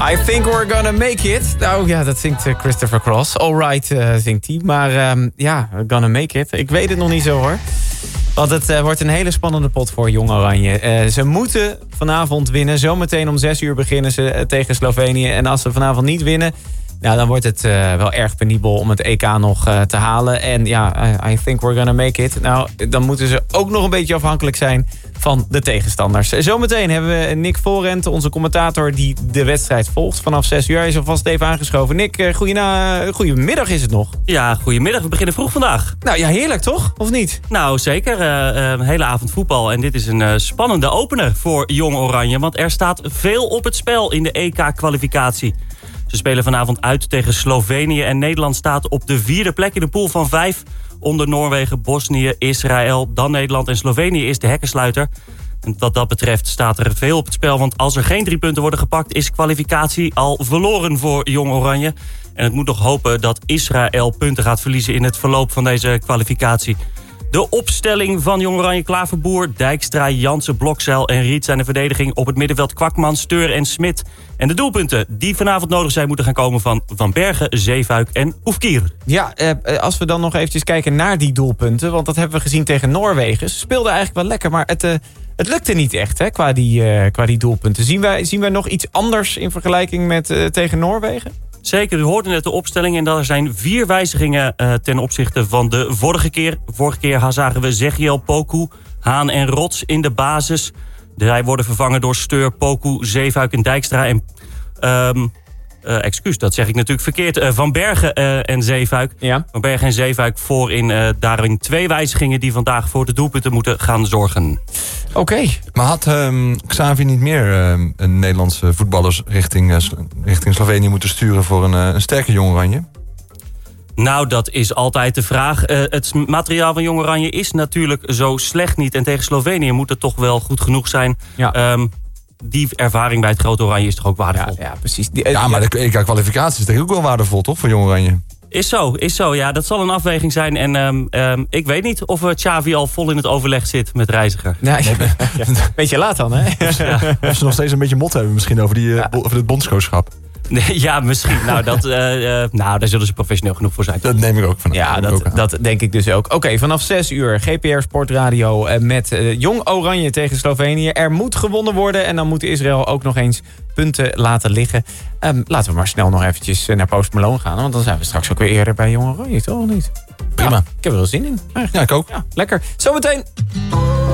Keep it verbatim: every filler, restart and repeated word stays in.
I think we're gonna make it. Nou ja, dat zingt Christopher Cross. Alright, uh, zingt hij. Maar um, ja, gonna make it. Ik weet het nog niet zo hoor. Want het uh, wordt een hele spannende pot voor Jong Oranje. Uh, ze moeten vanavond winnen. Zometeen om zes uur beginnen ze uh, tegen Slovenië. En als ze vanavond niet winnen... Nou, dan wordt het uh, wel erg penibel om het E K nog uh, te halen. En ja, I, I think we're gonna make it. Nou, dan moeten ze ook nog een beetje afhankelijk zijn van de tegenstanders. Zometeen hebben we Nick Volrent, onze commentator... die de wedstrijd volgt vanaf zes uur. Hij is alvast even aangeschoven. Nick, uh, goeina, uh, goedemiddag is het nog. Ja, goedemiddag. We beginnen vroeg vandaag. Nou ja, heerlijk toch? Of niet? Nou, zeker. Uh, uh, een hele avond voetbal. En dit is een uh, spannende opener voor Jong Oranje. Want er staat veel op het spel in de E K-kwalificatie. Ze spelen vanavond uit tegen Slovenië en Nederland staat op de vierde plek in de pool van vijf. Onder Noorwegen, Bosnië, Israël, dan Nederland en Slovenië is de hekkensluiter. En wat dat betreft staat er veel op het spel, want als er geen drie punten worden gepakt is kwalificatie al verloren voor Jong Oranje. En het moet nog hopen dat Israël punten gaat verliezen in het verloop van deze kwalificatie. De opstelling van Jong Oranje: Klaverboer, Dijkstra, Jansen, Blokzeil en Riet zijn de verdediging. Op het middenveld Kwakman, Steur en Smit. En de doelpunten die vanavond nodig zijn moeten gaan komen van Van Bergen, Zeefuik en Oefkier. Ja, eh, als we dan nog eventjes kijken naar die doelpunten. Want dat hebben we gezien tegen Noorwegen. Ze speelden eigenlijk wel lekker, maar het, uh, het lukte niet echt hè, qua, die, uh, qua die doelpunten. Zien wij, zien wij nog iets anders in vergelijking met uh, tegen Noorwegen? Zeker, u hoorde net de opstelling en er zijn vier wijzigingen uh, ten opzichte van de vorige keer. Vorige keer zagen we Zegiel, Poku, Haan en Rots in de basis. Zij worden vervangen door Steur, Poku, Zeefuik en Dijkstra. En, um, uh, excuus, dat zeg ik natuurlijk verkeerd. Uh, Van Bergen uh, en Zeefuik. Ja. Van Bergen en Zeefuik voorin. Uh, daarin twee wijzigingen die vandaag voor de doelpunten moeten gaan zorgen. Oké. Okay. Maar had um, Xavi niet meer uh, een Nederlandse voetballers richting, uh, richting Slovenië moeten sturen voor een, uh, een sterke Jong Oranje? Nou, dat is altijd de vraag. Uh, het materiaal van Jong Oranje is natuurlijk zo slecht niet. En tegen Slovenië moet het toch wel goed genoeg zijn. Ja. Um, die ervaring bij het Grote Oranje is toch ook waardevol? Ja, ja precies. Die, uh, ja, maar de E K-kwalificatie is toch ook wel waardevol, toch, voor Jong Oranje? Is zo, is zo. Ja, dat zal een afweging zijn. En um, um, ik weet niet of uh, Xavi al vol in het overleg zit met Reiziger. Ja, ja, ja. Beetje laat dan, hè? Ja. Of ze nog steeds een beetje mot hebben misschien over, die, uh, ja. over het bondscoachschap. Nee, ja, misschien. Nou, dat, uh, uh, nou, daar zullen ze professioneel genoeg voor zijn. Dat neem ik ook van. Ja, dat, ook dat denk ik dus ook. Oké, okay, vanaf zes uur G P R Sportradio uh, met uh, Jong Oranje tegen Slovenië. Er moet gewonnen worden en dan moet Israël ook nog eens punten laten liggen. Um, laten we maar snel nog eventjes naar Post Malone gaan. Want dan zijn we straks ook weer eerder bij Jong Oranje, toch? Of niet? Prima. Ja, ik heb er wel zin in. Eigenlijk. Ja, ik ook. Ja, lekker. Zometeen...